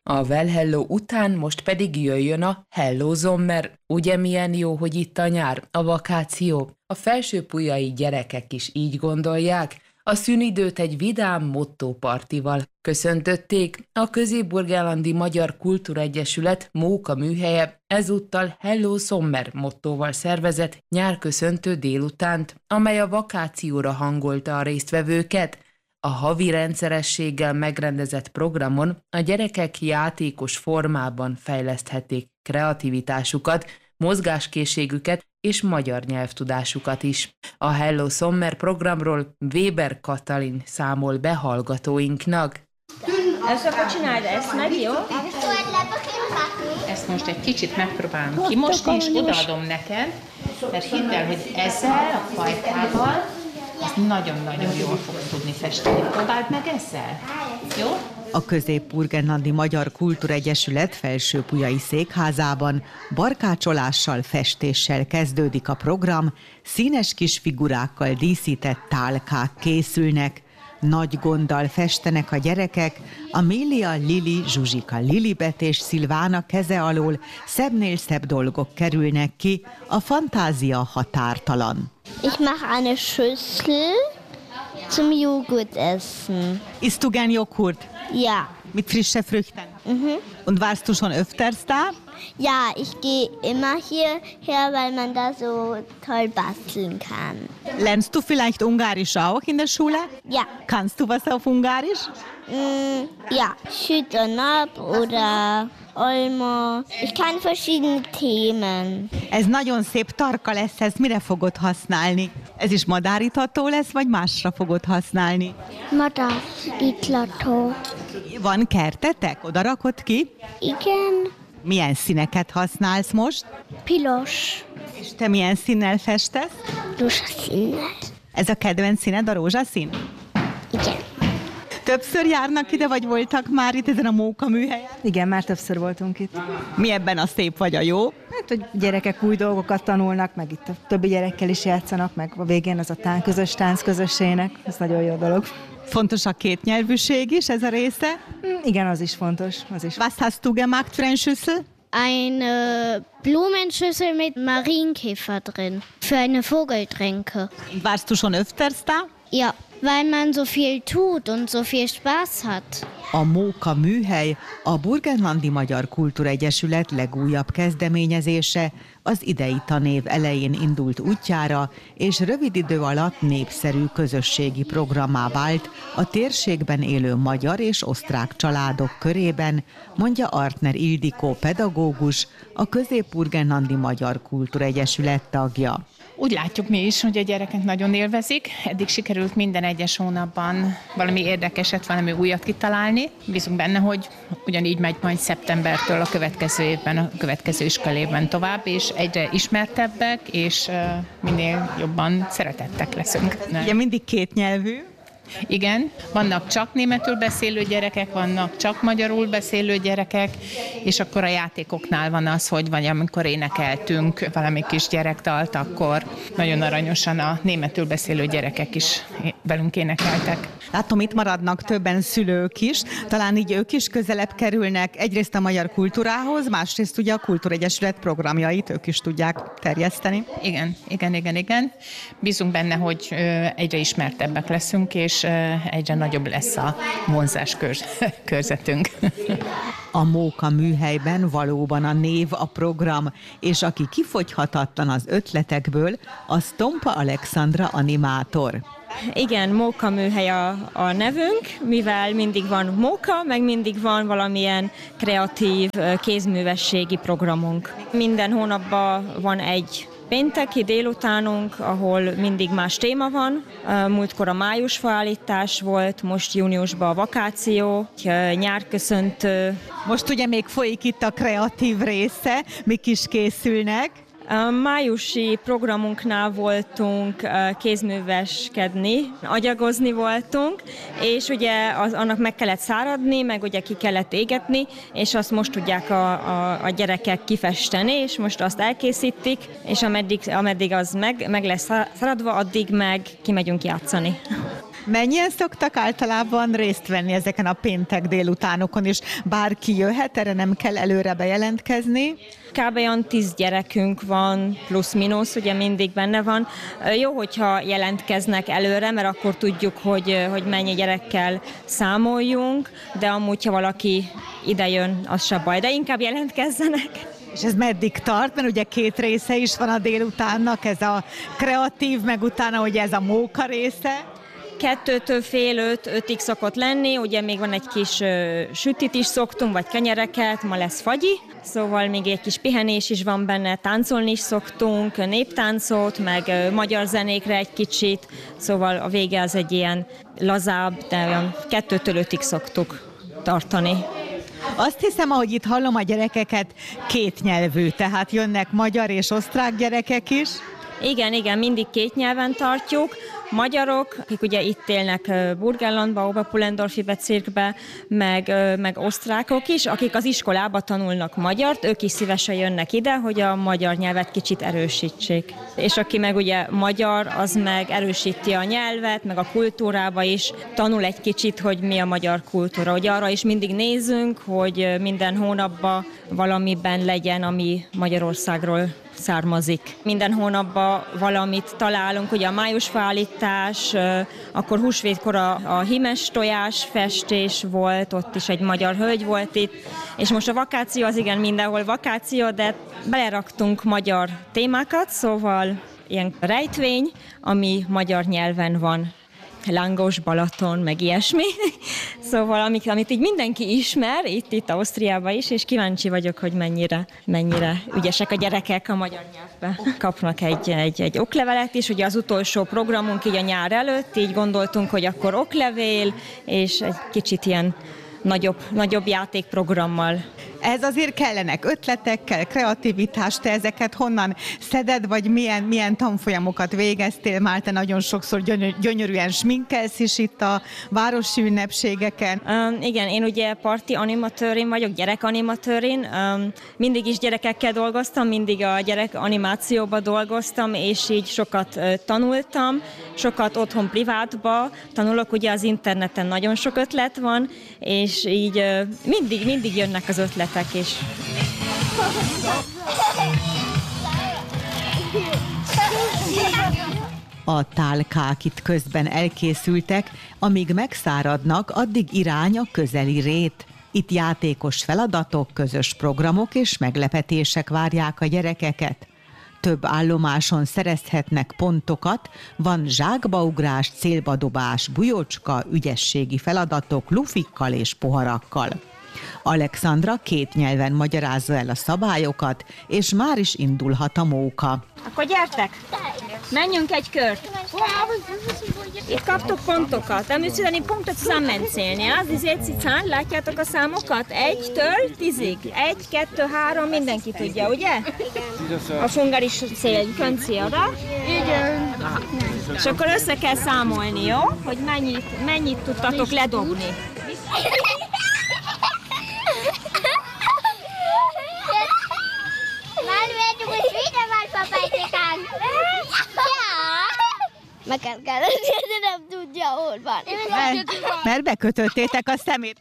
A Well Hello után most pedig jöjjön a Hello Sommer. Ugye milyen jó, hogy itt a nyár, a vakáció? A felsőpulyai gyerekek is így gondolják. A szünidőt egy vidám mottópartival köszöntötték. A Közép-Burgenlandi Magyar Kultúraegyesület Móka műhelye ezúttal Hello Sommer mottóval szervezett nyárköszöntő délutánt, amely a vakációra hangolta a résztvevőket. A havi rendszerességgel megrendezett programon a gyerekek játékos formában fejleszthették kreativitásukat, mozgáskészségüket és magyar nyelvtudásukat is. A Hello Sommer programról Weber Katalin számol be hallgatóinknak. Ezt akkor csináld ezt meg, jó? Ezt most egy kicsit megpróbálom kimosni, és odaadom neked, mert hidd el, hogy ezzel a fajtával ezt nagyon-nagyon jól fogod tudni festeni. Próbáld meg ezzel, jó? A Közép-Burgenlandi Magyar Kultúraegyesület felsőpulyai székházában barkácsolással, festéssel kezdődik a program, színes kis figurákkal díszített tálkák készülnek, nagy gonddal festenek a gyerekek, Amélia, Lili, Zsuzsika, Lilibet és Szilvána keze alól szebbnél szebb dolgok kerülnek ki, a fantázia határtalan. Ich mache eine Schüssel zum Joghurtessen. Isst du gern Joghurt? Ja. Mit frischen Früchten? Und warst du schon öfters da? Ja, ich gehe immer hierher, weil man da so toll basteln kann. Lernst du vielleicht Ungarisch auch in der Schule? Ja. Kannst du was auf Ungarisch? Ja, Süd und Nord oder Olmo. Ich kann verschiedene Themen. Ez nagyon szép tarka lesz, ezt mire fogod használni? Ez is madárítató lesz, vagy másra fogod használni? Madárítható. Van kertetek? Oda rakod ki? Igen. Milyen színeket használsz most? Piros. És te milyen színnel festesz? Rózsaszínnel. Ez a kedvenc színed, a rózsaszín? Igen. Többször járnak ide, vagy voltak már itt ezen a Móka műhelyen? Igen, már többször voltunk itt. Mi ebben a szép vagy a jó? Hát, hogy gyerekek új dolgokat tanulnak, meg itt a többi gyerekkel is játszanak, meg a végén az a közös tánc közösségnek. Ez nagyon jó dolog. Fontos a kétnyelvűség is, ez a része? Igen, az is fontos. Az is. Was hast du gemacht für ein Schüssel? Eine Blumenschüssel mit Marienkäfer drin. Für eine Vogeltränke. Warst du schon öfters da? Ja, weil man so viel tut und so viel Spaß hat. A Móka műhely a Burgenlandi Magyar Kultúraegyesület legújabb kezdeményezése, az idei tanév elején indult útjára, és rövid idő alatt népszerű közösségi programmá vált a térségben élő magyar és osztrák családok körében, mondja Artner Ildikó pedagógus, a Közép-Burgenlandi Magyar Kultúraegyesület tagja. Úgy látjuk mi is, hogy a gyerekek nagyon élvezik. Eddig sikerült minden egyes hónapban valami érdekeset, valami újat kitalálni. Bízunk benne, hogy ugyanígy megy majd szeptembertől a következő évben, a következő iskolévben tovább, és egyre ismertebbek, és minél jobban szeretettek leszünk. Ugye mindig kétnyelvű. Igen, vannak csak németül beszélő gyerekek, vannak csak magyarul beszélő gyerekek, és akkor a játékoknál van az, hogy vagy amikor énekeltünk valami kis gyerektalt, akkor nagyon aranyosan a németül beszélő gyerekek is velünk énekeltek. Látom, itt maradnak többen szülők is, talán így ők is közelebb kerülnek egyrészt a magyar kultúrához, másrészt ugye a Kultúraegyesület programjait ők is tudják terjeszteni. Igen. Bízunk benne, hogy egyre ismertebbek leszünk, és egyre nagyobb lesz a vonzás körzetünk. A Móka műhelyben valóban a név a program, és aki kifogyhatatlan az ötletekből, az Tompa Alexandra animátor. Igen, Móka műhely a nevünk, mivel mindig van móka, meg mindig van valamilyen kreatív kézművességi programunk. Minden hónapban van egy pénteki délutánunk, ahol mindig más téma van. Múltkor a májusfa állítás volt, most júniusban a vakáció, nyárköszöntő. Most ugye még folyik itt a kreatív része, mik is készülnek. A májusi programunknál voltunk kézműveskedni, agyagozni voltunk, és ugye annak meg kellett száradni, meg ugye ki kellett égetni, és azt most tudják a gyerekek kifesteni, és most azt elkészítik, és ameddig az meg lesz száradva, addig meg kimegyünk játszani. Mennyien szoktak általában részt venni ezeken a péntek délutánokon, és bárki jöhet, erre nem kell előre bejelentkezni? Kb. Olyan 10 gyerekünk van, plusz-minusz, ugye mindig benne van. Jó, hogyha jelentkeznek előre, mert akkor tudjuk, hogy mennyi gyerekkel számoljunk, de amúgy, ha valaki idejön, az se baj, de inkább jelentkezzenek. És ez meddig tart? Mert ugye 2 része is van a délutánnak, ez a kreatív, meg utána ugye ez a móka része. 2-től fél 5-5-ig szokott lenni, ugye még van egy kis sütit is szoktunk, vagy kenyereket, ma lesz fagyi, szóval még egy kis pihenés is van benne, táncolni is szoktunk, néptáncot, meg magyar zenékre egy kicsit, szóval a vége az egy ilyen lazább, de olyan 2-től 5-ig szoktuk tartani. Azt hiszem, ahogy itt hallom a gyerekeket, 2 nyelvű, tehát jönnek magyar és osztrák gyerekek is. Igen, mindig 2 nyelven tartjuk. Magyarok, akik ugye itt élnek Burgenlandba, Oberpullendorfi bezirkbe, meg osztrákok is, akik az iskolába tanulnak magyart, ők is szívesen jönnek ide, hogy a magyar nyelvet kicsit erősítsék. És aki meg ugye magyar, az meg erősíti a nyelvet, meg a kultúrába is, tanul egy kicsit, hogy mi a magyar kultúra. Ugye arra is mindig nézünk, hogy minden hónapban valamiben legyen, ami Magyarországról származik. Minden hónapban valamit találunk, ugye a májusfaállítás, akkor húsvétkor a hímes tojás festés volt, ott is egy magyar hölgy volt itt, és most a vakáció az igen mindenhol vakáció, de beleraktunk magyar témákat, szóval ilyen rejtvény, ami magyar nyelven van. Lángos, Balaton, meg ilyesmi. Szóval amit így mindenki ismer, itt Ausztriában is, és kíváncsi vagyok, hogy mennyire ügyesek a gyerekek a magyar nyelvbe. Kapnak egy oklevelet is, ugye az utolsó programunk így a nyár előtt, így gondoltunk, hogy akkor oklevél, és egy kicsit ilyen nagyobb játékprogrammal. Ez azért kellenek ötletekkel, kreativitás, te ezeket honnan szeded, vagy milyen tanfolyamokat végeztél már, te nagyon sokszor gyönyörűen sminkelsz is itt a városi ünnepségeken. Igen, én ugye parti animatőrin vagyok, gyerekanimatőrin, mindig is gyerekekkel dolgoztam, mindig a gyerek animációba dolgoztam, és így sokat tanultam, sokat otthon privátba tanulok, ugye az interneten nagyon sok ötlet van, és így mindig jönnek az ötletek is. A tálkák itt közben elkészültek, amíg megszáradnak, addig irány a közeli rét. Itt játékos feladatok, közös programok és meglepetések várják a gyerekeket. Több állomáson szerezhetnek pontokat, van zsákbaugrás, célbadobás, bujócska, ügyességi feladatok, lufikkal és poharakkal. Alexandra 2 nyelven magyarázza el a szabályokat, és már is indulhat a móka. Akkor gyertek! Menjünk egy kört! Itt kaptok pontokat. Da müsst ihr dann die Punkte zusammenzählen, ja? Sie seht die Zahlen, látjátok a számokat? 1-től 10-ig. 1, 2, 3, mindenki tudja, ugye? A fungar is szél, könci, oda? Igen. És akkor össze kell számolni, jó? Hogy mennyit tudtatok ledobni. Meg kell de nem tudja, hol van. Mert bekötöttétek a szemét.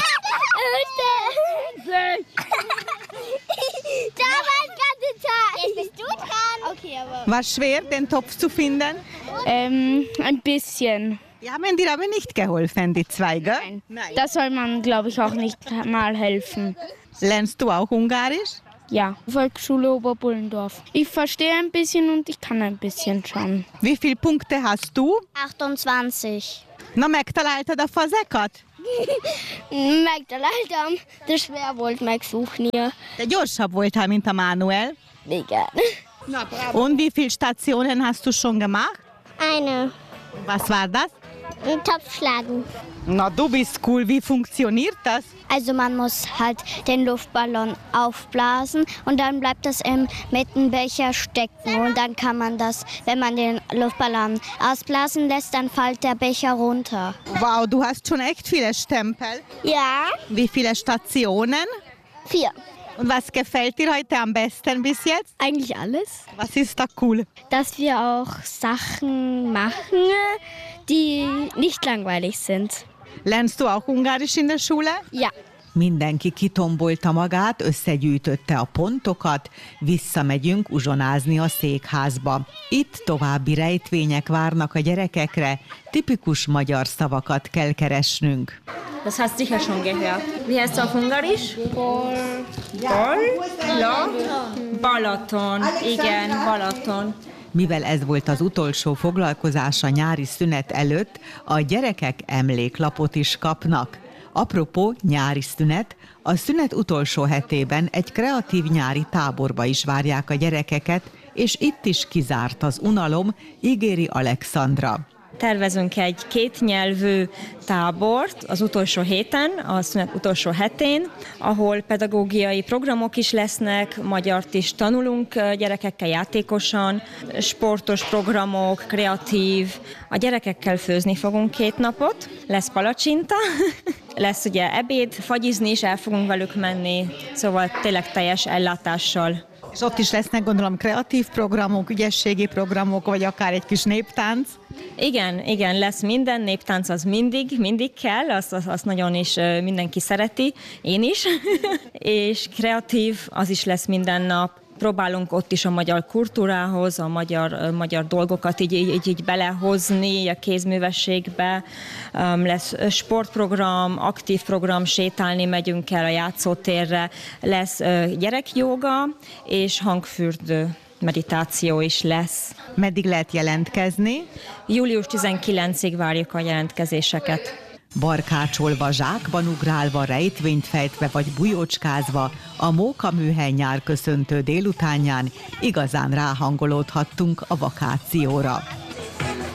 War schwer, den Topf zu finden? Ein bisschen. Die haben dir aber nicht geholfen, die Zweige? Nein. Da soll man, glaube ich, auch nicht mal helfen. Lernst du auch Ungarisch? Ja, Volksschule Oberpullendorf. Ich verstehe ein bisschen und ich kann ein bisschen schon. Wie viele Punkte hast du? 28. Na, megtaláltad a fazekat? Megtaláltam, de schwer volt megsuchnia. De gyorsabb voltál, mint a Manuel. Igen. Und wie viele Stationen hast du schon gemacht? Eine. Was war das? Ein Topfschlagen. Na, du bist cool. Wie funktioniert das? Also man muss halt den Luftballon aufblasen und dann bleibt das mit dem Becher stecken. Und dann kann man das, wenn man den Luftballon ausblasen lässt, dann fällt der Becher runter. Wow, du hast schon echt viele Stempel. Ja. Wie viele Stationen? 4. Und was gefällt dir heute am besten bis jetzt? Eigentlich alles. Was ist da cool? Dass wir auch Sachen machen, die nicht langweilig sind. Lernst du auch Ungarisch in der Schule? Ja. Mindenki kitombolta magát, összegyűjtötte a pontokat, visszamegyünk uzsonázni a székházba. Itt további rejtvények várnak a gyerekekre, tipikus magyar szavakat kell keresnünk. Das hast sicher schon gehört. Wie heißt es auf Ungarisch? Balaton. Igen, Balaton. Mivel ez volt az utolsó foglalkozás a nyári szünet előtt, a gyerekek emléklapot is kapnak. Apropó nyári szünet, a szünet utolsó hetében egy kreatív nyári táborba is várják a gyerekeket, és itt is kizárt az unalom, ígéri Alexandra. Tervezünk egy kétnyelvű tábort az utolsó héten, a szünet utolsó hetén, ahol pedagógiai programok is lesznek, magyart is tanulunk gyerekekkel játékosan, sportos programok, kreatív. A gyerekekkel főzni fogunk 2 napot, lesz palacsinta, lesz ugye ebéd, fagyizni is el fogunk velük menni, szóval tényleg teljes ellátással. És ott is lesznek, gondolom, kreatív programok, ügyességi programok, vagy akár egy kis néptánc. Igen, lesz minden, néptánc az mindig kell, azt nagyon is mindenki szereti, én is, és kreatív, az is lesz minden nap. Próbálunk ott is a magyar kultúrához, a magyar dolgokat így belehozni a kézművességbe. Lesz sportprogram, aktív program, sétálni megyünk el a játszótérre, lesz gyerekjóga és hangfürdő. Meditáció is lesz. Meddig lehet jelentkezni? Július 19-ig várjuk a jelentkezéseket. Barkácsolva, zsákban ugrálva, rejtvényt fejtve vagy bujócskázva, a Móka műhely nyárköszöntő délutánján igazán ráhangolódhattunk a vakációra.